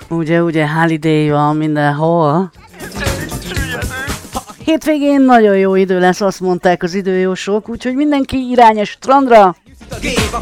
Ugye, holiday van mindenhol. Hétvégén nagyon jó idő lesz, azt mondták az időjósok, úgyhogy mindenki irány a strandra.